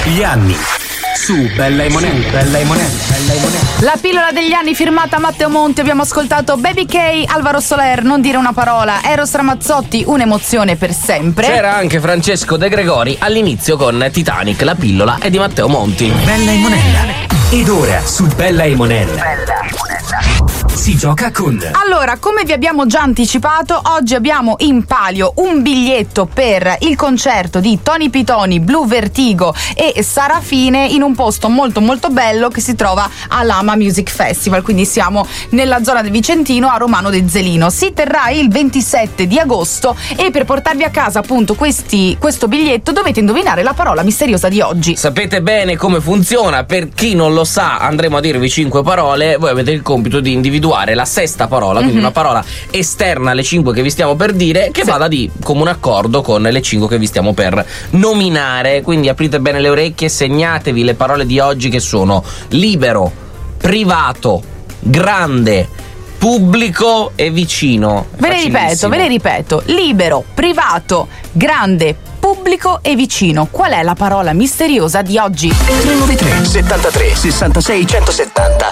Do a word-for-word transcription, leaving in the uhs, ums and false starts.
Gli anni su Bella e Monelli. Bella e Monelli. Bella e Monelli. La pillola degli anni firmata Matteo Monti. Abbiamo ascoltato Baby K, Alvaro Soler, Non dire una parola, Eros Ramazzotti, Un'emozione per sempre. C'era anche Francesco De Gregori all'inizio con Titanic. La pillola è di Matteo Monti. Bella e Monella. Ed ora su Bella e Monella si gioca con. Allora, come vi abbiamo già anticipato, oggi abbiamo in palio un biglietto per il concerto di Tony Pitoni, Blue Vertigo e Sarafine in un posto molto molto bello che si trova all'Ama Music Festival, quindi siamo nella zona del Vicentino, a Romano de Zelino. Si terrà il ventisette di agosto e per portarvi a casa appunto questi, questo biglietto dovete indovinare la parola misteriosa di oggi. Sapete bene come funziona, per chi non lo sa andremo a dirvi cinque parole, voi avete il compito di individuare la sesta parola, quindi mm-hmm. una parola esterna alle cinque che vi stiamo per dire, che sì. vada di comune accordo con le cinque che vi stiamo per nominare. Quindi aprite bene le orecchie, segnatevi le parole di oggi, che sono libero, privato, grande, pubblico e vicino. Ve le ripeto, ve le ripeto: libero, privato, grande, pubblico e vicino. Qual è la parola misteriosa di oggi? tre nove tre settantatré sessantasei centosettanta.